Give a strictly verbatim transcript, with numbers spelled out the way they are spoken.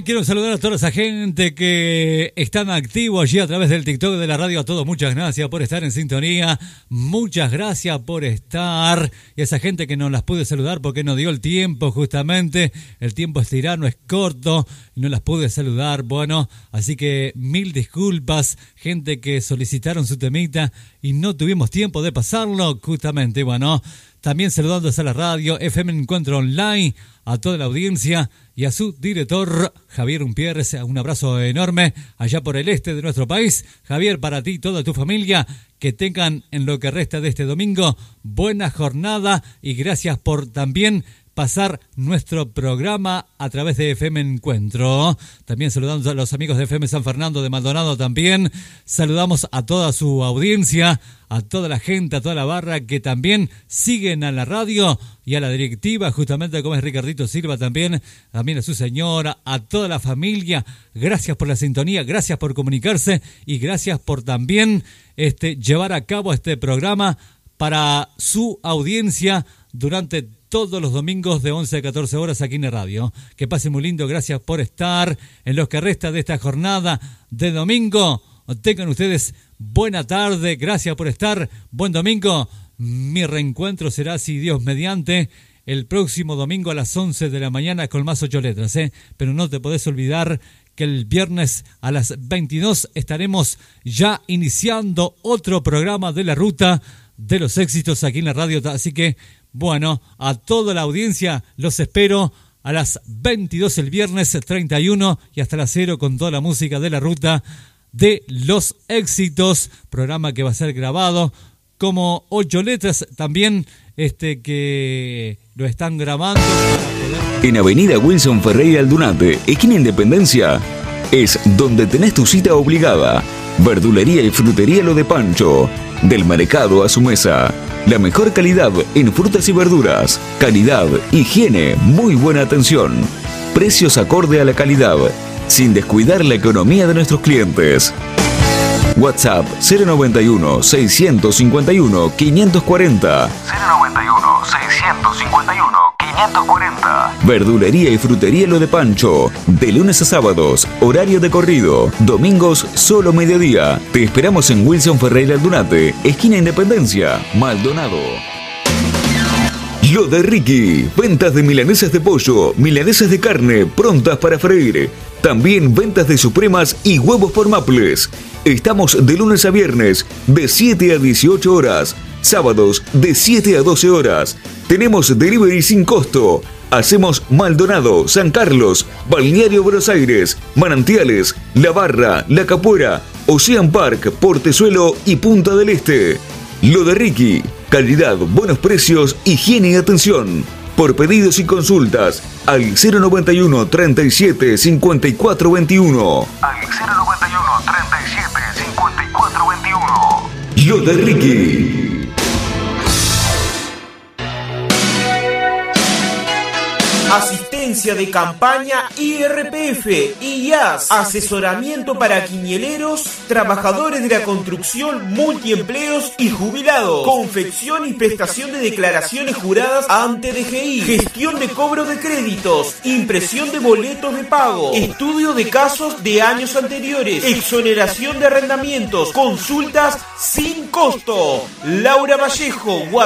quiero saludar a toda esa gente que están activo allí a través del TikTok de la radio. A todos, muchas gracias por estar en sintonía. Muchas gracias por estar. Y a esa gente que no las pude saludar porque no dio el tiempo, justamente. El tiempo es tirano, es corto y no las pude saludar. Bueno, así que mil disculpas. Gente que solicitaron su temita y no tuvimos tiempo de pasarlo, justamente. Bueno, también saludando a la radio F M Encuentro Online, a toda la audiencia y a su director, Javier Umpierres. Un abrazo enorme allá por el este de nuestro país. Javier, para ti y toda tu familia, que tengan en lo que resta de este domingo buena jornada y gracias por también pasar nuestro programa a través de F M Encuentro. También saludamos a los amigos de F M San Fernando de Maldonado también. Saludamos a toda su audiencia, a toda la gente, a toda la barra que también siguen a la radio y a la directiva, justamente como es Ricardito Silva también, también a su señora, a toda la familia. Gracias por la sintonía, gracias por comunicarse y gracias por también este, llevar a cabo este programa para su audiencia durante todos los domingos de once a catorce horas aquí en la radio. Que pasen muy lindo, gracias por estar en los que resta de esta jornada de domingo. Tengan ustedes buena tarde, gracias por estar, buen domingo. Mi reencuentro será, si Dios mediante, el próximo domingo a las once de la mañana con más ocho letras, ¿eh? Pero no te podés olvidar que el viernes a las veintidós estaremos ya iniciando otro programa de la Ruta de los Éxitos aquí en la radio, así que bueno, a toda la audiencia los espero a las veintidós el viernes treinta y uno y hasta las cero con toda la música de la Ruta de los Éxitos, programa que va a ser grabado como ocho letras también, este que lo están grabando. En Avenida Wilson Ferreira Aldunate, esquina Independencia, es donde tenés tu cita obligada. Verdulería y frutería Lo de Pancho, del mercado a su mesa. La mejor calidad en frutas y verduras. Calidad, higiene, muy buena atención. Precios acorde a la calidad, sin descuidar la economía de nuestros clientes. WhatsApp cero noventa y uno, seiscientos cincuenta y uno, quinientos cuarenta. cero noventa y uno, seiscientos cincuenta y uno, quinientos cuarenta. Verdulería y frutería Lo de Pancho, de lunes a sábados, horario de corrido, domingos solo mediodía. Te esperamos en Wilson Ferreira Aldunate, esquina Independencia, Maldonado. Lo de Ricky, ventas de milanesas de pollo, milanesas de carne, prontas para freír. También ventas de supremas y huevos por Maples. Estamos de lunes a viernes, de siete a dieciocho horas. Sábados, de siete a doce horas. Tenemos delivery sin costo. Hacemos Maldonado, San Carlos, Balneario Buenos Aires, Manantiales, La Barra, La Capuera, Ocean Park, Portezuelo y Punta del Este. Lo de Ricky, calidad, buenos precios, higiene y atención. Por pedidos y consultas, al cero noventa y uno, treinta y siete, cincuenta y cuatro veintiuno. Al cero noventa y uno, treinta y siete, cincuenta y cuatro veintiuno. Lo de Ricky. Asistencia de campaña I R P F, I A S, asesoramiento para quinieleros, trabajadores de la construcción, multiempleos y jubilados, confección y prestación de declaraciones juradas ante D G I, gestión de cobro de créditos, impresión de boletos de pago, estudio de casos de años anteriores, exoneración de arrendamientos, consultas sin costo. Laura Vallejo,